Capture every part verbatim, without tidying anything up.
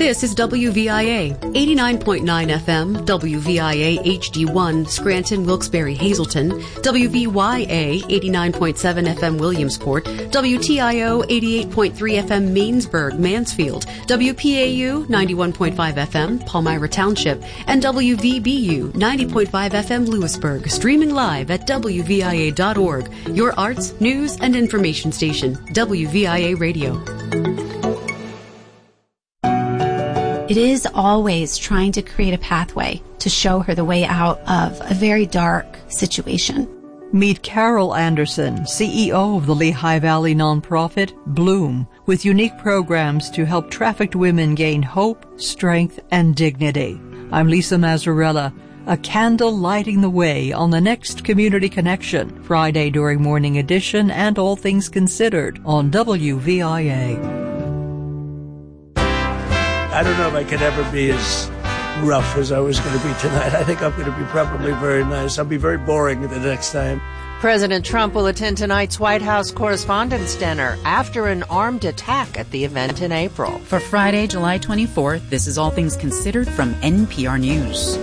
This is W V I A, eighty-nine point nine F M, W V I A H D one, Scranton, Wilkes-Barre, Hazleton, W V Y A, eighty-nine point seven F M, Williamsport, W T I O, eighty-eight point three F M, Mainsburg, Mansfield, W P A U, ninety-one point five F M, Palmyra Township, and W V B U, ninety point five F M, Lewisburg, streaming live at W V I A dot org, your arts, news, and information station, W V I A Radio. It is always trying to create a pathway to show her the way out of a very dark situation. Meet Carol Anderson, C E O of the Lehigh Valley nonprofit Bloom, with unique programs to help trafficked women gain hope, strength, and dignity. I'm Lisa Mazzarella, a candle lighting the way on the next Community Connection, Friday during Morning Edition and All Things Considered on W V I A. I don't know if I could ever be as rough as I was going to be tonight. I think I'm going to be probably very nice. I'll be very boring the next time. President Trump will attend tonight's White House Correspondents' Dinner after an armed attack at the event in April. For Friday, July twenty-fourth, this is All Things Considered from N P R News.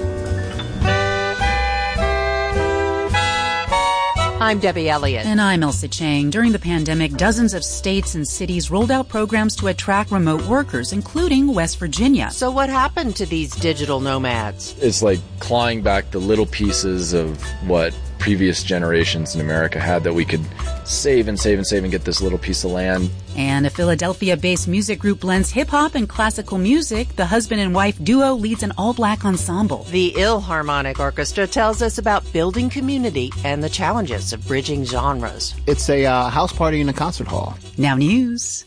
I'm Debbie Elliott. And I'm Elsa Chang. During the pandemic, dozens of states and cities rolled out programs to attract remote workers, including West Virginia. So what happened to these digital nomads? It's like clawing back the little pieces of what previous generations in America had that we could save and save and save and get this little piece of land. And a Philadelphia-based music group blends hip-hop and classical music. The husband and wife duo leads an all-black ensemble. The Ilharmonic Orchestra tells us about building community and the challenges of bridging genres. It's a uh, house party in a concert hall. Now news.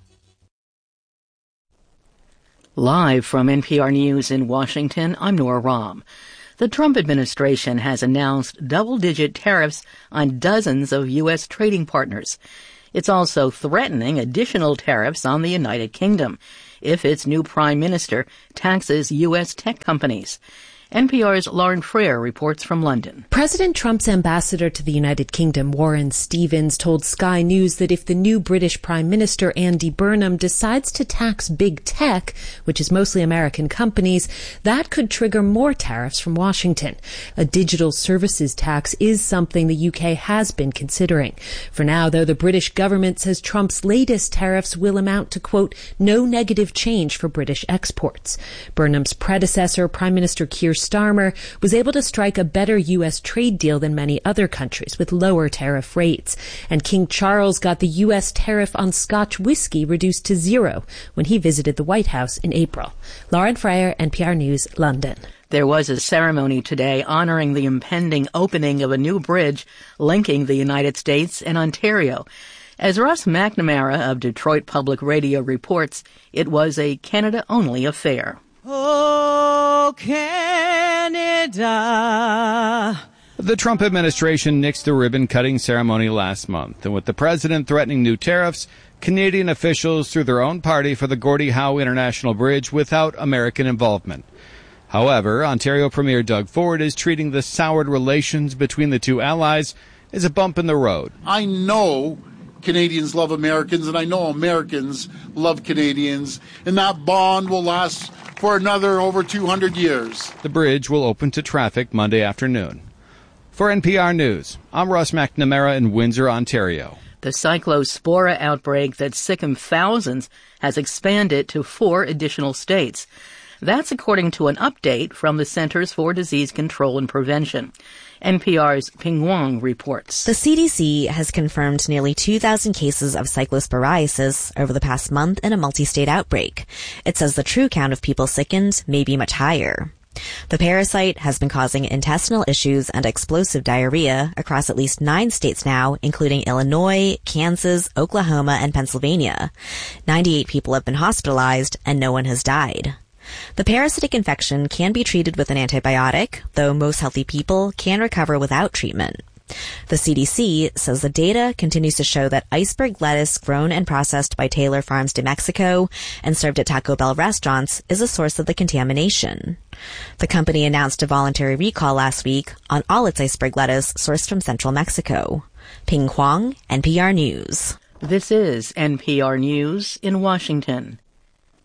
Live from N P R News in Washington, I'm Nora Rahm. The Trump administration has announced double-digit tariffs on dozens of U S trading partners. It's also threatening additional tariffs on the United Kingdom if its new prime minister taxes U S tech companies. N P R's Lauren Freer reports from London. President Trump's ambassador to the United Kingdom, Warren Stevens, told Sky News that if the new British Prime Minister, Andy Burnham, decides to tax big tech, which is mostly American companies, that could trigger more tariffs from Washington. A digital services tax is something the U K has been considering. For now, though, the British government says Trump's latest tariffs will amount to, quote, no negative change for British exports. Burnham's predecessor, Prime Minister Keir Starmer, was able to strike a better U S trade deal than many other countries with lower tariff rates. And King Charles got the U S tariff on Scotch whiskey reduced to zero when he visited the White House in April. Lauren Freyer, N P R News, London. There was a ceremony today honoring the impending opening of a new bridge linking the United States and Ontario. As Russ McNamara of Detroit Public Radio reports, it was a Canada-only affair. Oh, Canada. The Trump administration nixed the ribbon-cutting ceremony last month, and with the president threatening new tariffs, Canadian officials threw their own party for the Gordie Howe International Bridge without American involvement. However, Ontario Premier Doug Ford is treating the soured relations between the two allies as a bump in the road. I know Canadians love Americans, and I know Americans love Canadians, and that bond will last for another over two hundred years. The bridge will open to traffic Monday afternoon. For N P R News, I'm Russ McNamara in Windsor, Ontario. The cyclospora outbreak that sickened thousands has expanded to four additional states. That's according to an update from the Centers for Disease Control and Prevention. N P R's Ping Wong reports. The C D C has confirmed nearly two thousand cases of cyclosporiasis over the past month in a multi-state outbreak. It says the true count of people sickened may be much higher. The parasite has been causing intestinal issues and explosive diarrhea across at least nine states now, including Illinois, Kansas, Oklahoma, and Pennsylvania. ninety-eight people have been hospitalized, and no one has died. The parasitic infection can be treated with an antibiotic, though most healthy people can recover without treatment. The C D C says the data continues to show that iceberg lettuce grown and processed by Taylor Farms de Mexico and served at Taco Bell restaurants is a source of the contamination. The company announced a voluntary recall last week on all its iceberg lettuce sourced from central Mexico. Ping Huang, N P R News. This is N P R News in Washington.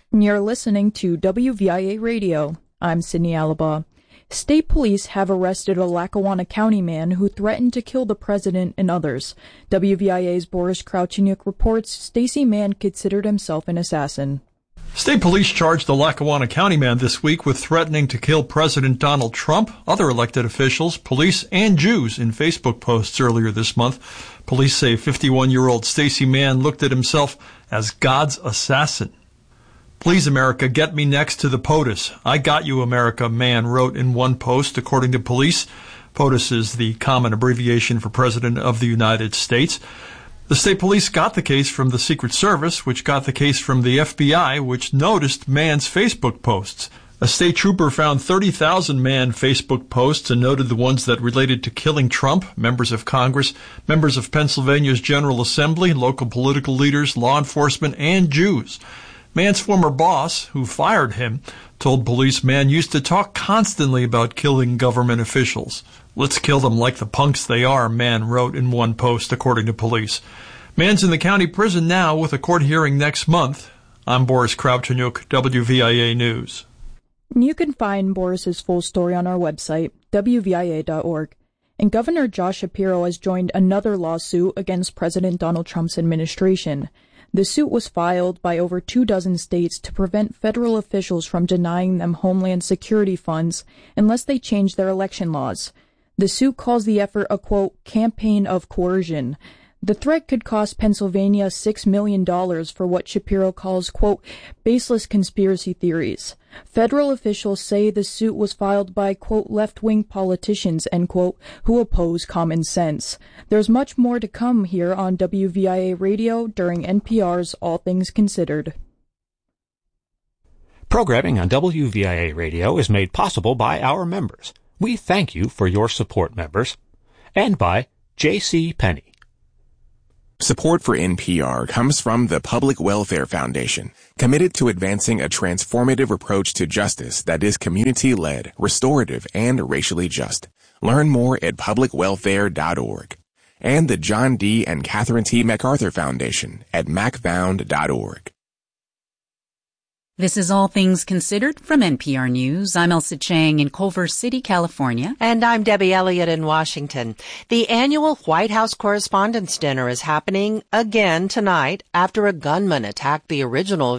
And you're listening to W V I A Radio. I'm Sydney Alaba. State police have arrested a Lackawanna County man who threatened to kill the president and others. W V I A's Boris Kravchuk reports Stacy Mann considered himself an assassin. State police charged the Lackawanna County man this week with threatening to kill President Donald Trump, other elected officials, police, and Jews in Facebook posts earlier this month. Police say fifty-one-year-old Stacy Mann looked at himself as God's assassin. Please, America, get me next to the POTUS. I got you, America, Mann wrote in one post, according to police. POTUS is the common abbreviation for President of the United States. The state police got the case from the Secret Service, which got the case from the F B I, which noticed Mann's Facebook posts. A state trooper found thirty thousand Mann Facebook posts and noted the ones that related to killing Trump, members of Congress, members of Pennsylvania's General Assembly, local political leaders, law enforcement, and Jews. Mann's former boss, who fired him, told police Mann used to talk constantly about killing government officials. Let's kill them like the punks they are, Mann wrote in one post, according to police. Mann's in the county prison now with a court hearing next month. I'm Boris Kravchuk, W V I A News. You can find Boris's full story on our website, W V I A dot org. And Governor Josh Shapiro has joined another lawsuit against President Donald Trump's administration. The suit was filed by over two dozen states to prevent federal officials from denying them Homeland Security funds unless they change their election laws. The suit calls the effort a, quote, campaign of coercion. The threat could cost Pennsylvania six million dollars for what Shapiro calls, quote, baseless conspiracy theories. Federal officials say the suit was filed by, quote, left-wing politicians, end quote, who oppose common sense. There's much more to come here on W V I A Radio during N P R's All Things Considered. Programming on W V I A Radio is made possible by our members. We thank you for your support, members. And by J C. Penney. Support for N P R comes from the Public Welfare Foundation, committed to advancing a transformative approach to justice that is community-led, restorative, and racially just. Learn more at public welfare dot org. And the John D. and Catherine T. MacArthur Foundation at mac found dot org. This is All Things Considered from N P R News. I'm Elsa Chang in Culver City, California. And I'm Debbie Elliott in Washington. The annual White House Correspondents' Dinner is happening again tonight after a gunman attacked the original